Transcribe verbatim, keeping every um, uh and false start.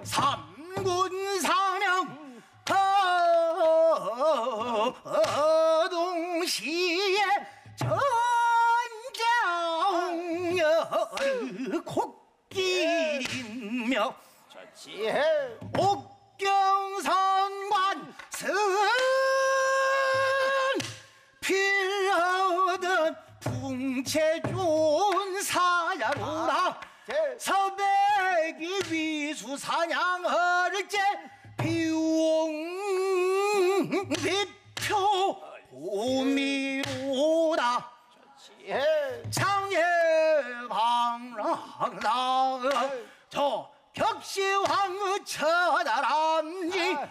삼군 사령 허동시에 전장열 콧길이며 좋지해. 옥경선관 승 필하던 풍채 좋은 사야로라 서백이 위수 사냥을 째 비웅 비표 봄이로다 장예방랑라 저 격시황의 처다람니